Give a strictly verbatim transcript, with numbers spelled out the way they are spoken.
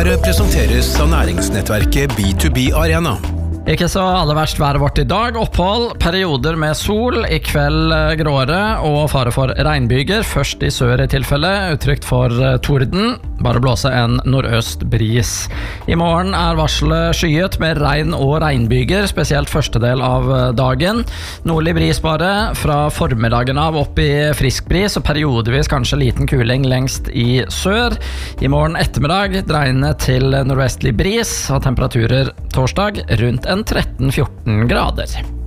Her presenteres av næringsnettverket B to B Arena. Ikke så aller verst været vårt i dag. Opphold, perioder med sol, i kveld gråere og fare for regnbyger. Først i sør i tilfelle, uttrykt for torden. Bare blåse en nordøst bris. I morgen er varselet skyet med regn og regnbyger, spesielt første del av dagen. Nordlig bris bare, fra formiddagen av opp i frisk bris, og periodevis kanskje liten kuling lengst i sør. I morgen ettermiddag dreiende til nordvestlig bris, og temperaturer torsdag rundt en tretten fjorten grader.